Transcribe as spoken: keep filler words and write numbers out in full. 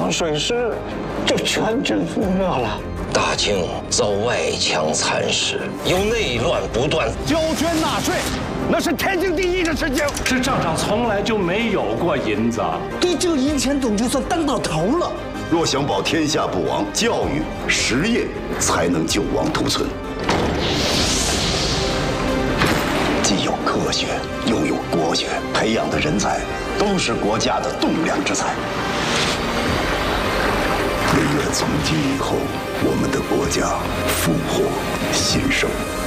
上水师就全军覆没了。 大清遭外强蚕食，由内乱不断， 交捐纳税，那是天经地义的事情。 这账上从来就没有过银子， 对这银钱总就算当到头了。 若想保天下不亡，教育实业才能救亡图存。既有科学，又有国学，培养的人才都是国家的栋梁之才。唯愿从今以后，我们的国家复活兴盛。